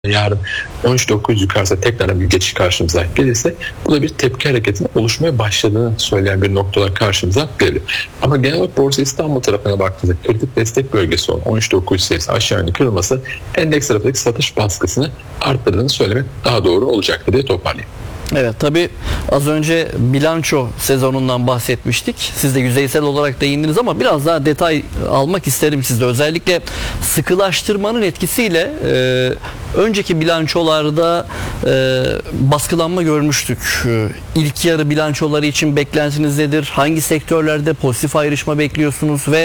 yarın 13.900 yukarısa tekrar bir geçiş karşımıza gelirse bu da bir tepki hareketinin oluşmaya başladığını söyleyen bir noktalar karşımıza geliyor. Ama genel olarak Borsa İstanbul tarafına baktığımızda kritik destek bölgesi olan 13.900 seviyesi aşağı yönlü kırılması endeks tarafındaki satış baskısını arttırdığını söylemek daha doğru olacaktır diye toparlayayım. Evet, tabii az önce bilanço sezonundan bahsetmiştik. Siz de yüzeysel olarak değindiniz ama biraz daha detay almak isterim sizde. Özellikle sıkılaştırmanın etkisiyle önceki bilançolarda baskılanma görmüştük. İlk yarı bilançoları için beklentiniz nedir? Hangi sektörlerde pozitif ayrışma bekliyorsunuz ve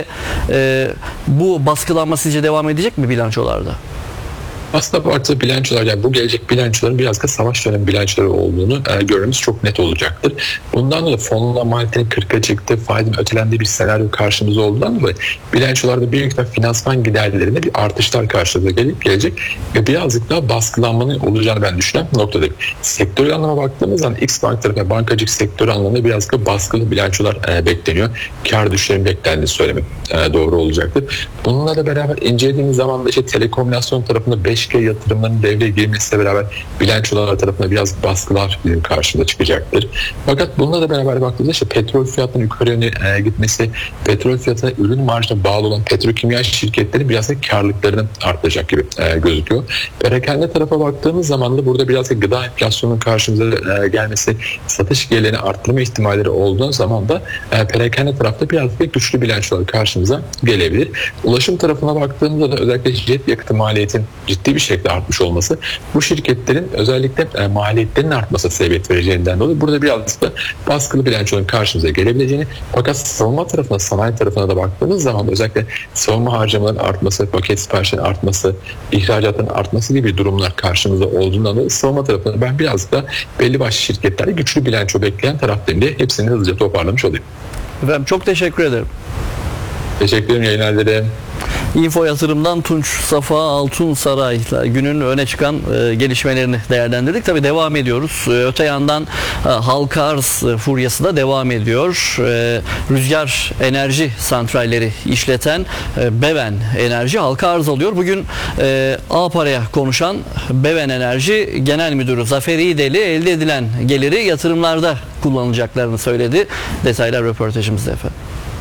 bu baskılanma sizce devam edecek mi bilançolarda? Aslında bu artı bilançolar, yani bu gelecek bilançoların biraz da savaş dönemi bilançoları olduğunu görmemiz çok net olacaktır. Bundan dolayı fonla maliyetinin 40'a çıktı, faizin ötelendiği bir senaryo karşımıza olduğundan dolayı bilançolarda bir miktar finansman giderlerinde bir artışlar karşımıza gelecek ve birazcık daha baskılanmanın olacağını ben düşünen noktadayım. Sektörel anlama baktığımız zaman X Bank tarafı ve bankacılık sektörü anlamında biraz da baskılı bilançolar bekleniyor. Kar düşüşlerinin beklendiğini söylemek doğru olacaktır. Bununla da beraber incelediğimiz zaman da telekomünikasyon tarafında 5G yatırımlarının devreye girmesiyle beraber bilançolar tarafında biraz baskılar bizim karşımıza çıkacaktır. Fakat bununla da beraber baktığımızda petrol fiyatının yukarı yöne gitmesi, petrol fiyatına ürün marjına bağlı olan petrokimya şirketleri biraz da karlılıklarının artacak gibi gözüküyor. Perakende tarafa baktığımız zaman da burada biraz da gıda enflasyonunun karşımıza gelmesi, satış gelirlerini arttırma ihtimalleri olduğu zaman da perakende tarafta biraz da güçlü bilançolar karşımıza gelebilir. Ulaşım tarafına baktığımızda da özellikle jet yakıtı maliyetin ciddi bir şekilde artmış olması bu şirketlerin özellikle maliyetlerinin artması sebebiyet vereceğinden dolayı burada birazcık da baskılı bilançoların karşımıza gelebileceğini, fakat savunma tarafına, sanayi tarafına da baktığımız zaman da özellikle savunma harcamalarının artması, paket siparişlerinin artması, ihracatların artması gibi durumlar karşımıza olduğundan dolayı savunma tarafında ben birazcık da belli başlı şirketlerde güçlü bilanço bekleyen taraftayım diye hepsini hızlıca toparlamış olayım. Efendim çok teşekkür ederim. Teşekkür ederim, yayınlar dilerim. Info Yatırım'dan Tunç Safa Altunsaray'la günün öne çıkan gelişmelerini değerlendirdik. Tabii devam ediyoruz. Öte yandan halka arz furyası da devam ediyor. Rüzgar enerji santralleri işleten Beven Enerji halka arz alıyor. Bugün A-Para'ya konuşan Beven Enerji Genel Müdürü Zafer İğdeli elde edilen geliri yatırımlarda kullanılacaklarını söyledi. Detaylar röportajımızda efendim.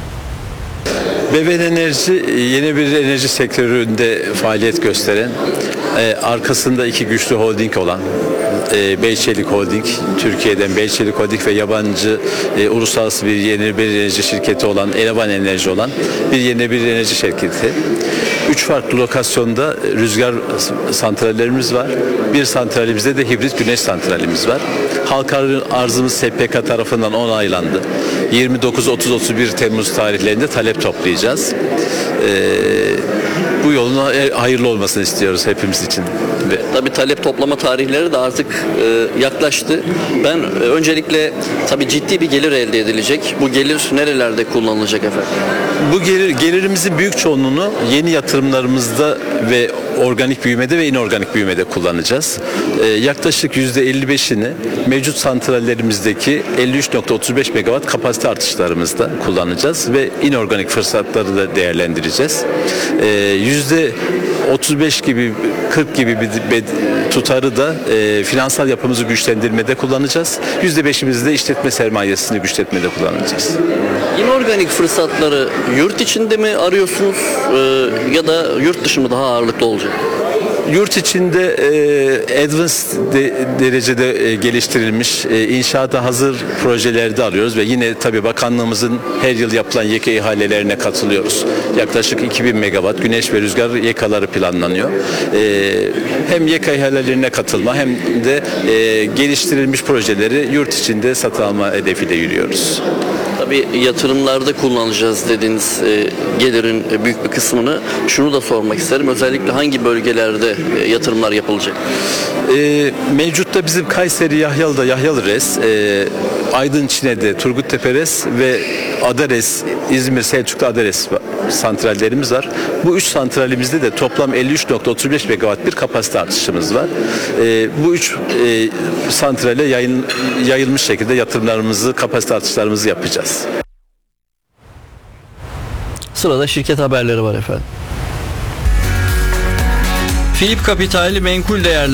Beven Enerji yeni bir enerji sektöründe faaliyet gösteren, arkasında iki güçlü holding olan Beyçelik Holding, Türkiye'den Beyçelik Holding ve yabancı uluslararası bir yeni bir enerji şirketi olan Elevan Enerji olan bir yeni bir enerji şirketi. 3 farklı lokasyonda rüzgar santrallerimiz var. Bir santralimizde de hibrit güneş santralimiz var. Halka arzımız SPK tarafından onaylandı. 29-30-31 Temmuz tarihlerinde talep toplayacağız. Bu yolun hayırlı olmasını istiyoruz hepimiz için. Tabii talep toplama tarihleri de artık yaklaştı. Ben öncelikle tabii ciddi bir gelir elde edilecek. Bu gelir nerelerde kullanılacak efendim? Bu gelirimizin büyük çoğunluğunu yeni yatırımlarımızda ve organik büyümede ve inorganik büyümede kullanacağız. Yaklaşık %55'ini mevcut santrallerimizdeki 53.35 megawatt kapasite artışlarımızda kullanacağız ve inorganik fırsatları da değerlendireceğiz. %35 gibi 40 gibi bir tutarı da finansal yapımızı güçlendirmede kullanacağız. %5'imizi de işletme sermayesini güçletmede kullanacağız. İnorganik fırsatları yurt içinde mi arıyorsunuz ya da yurt dışı mı daha ağırlıklı olacak? Yurt içinde advanced derecede geliştirilmiş inşaata hazır projelerde arıyoruz ve yine tabii bakanlığımızın her yıl yapılan YEKA ihalelerine katılıyoruz. Yaklaşık 2000 megawatt güneş ve rüzgar YEKA'ları planlanıyor. Hem YEKA ihalelerine katılma hem de geliştirilmiş projeleri yurt içinde satın alma hedefiyle yürüyoruz. Tabii yatırımlarda kullanacağız dediğiniz gelirin büyük bir kısmını şunu da sormak isterim. Özellikle hangi bölgelerde yatırımlar yapılacak? Mevcutta bizim Kayseri Yahyalı'da Yahyalı RES, Aydın Çine'de Turguttepe RES ve Adares, İzmir Selçuk'ta Adares santrallerimiz var. Bu 3 santralimizde de toplam 53.35 megawatt bir kapasite artışımız var. Bu 3 santrale yayılmış şekilde yatırımlarımızı, kapasite artışlarımızı yapacağız. Sırada şirket haberleri var efendim. Philip Capital Menkul Değerler